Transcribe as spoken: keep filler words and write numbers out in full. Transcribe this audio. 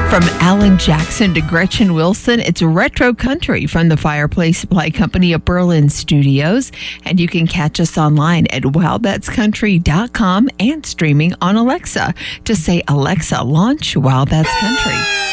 From Alan Jackson to Gretchen Wilson, it's retro country from the Fireplace Supply Company of Berlin Studios. And you can catch us online at wow that's country dot com and streaming on Alexa. Just say, Alexa, launch Wow That's Country.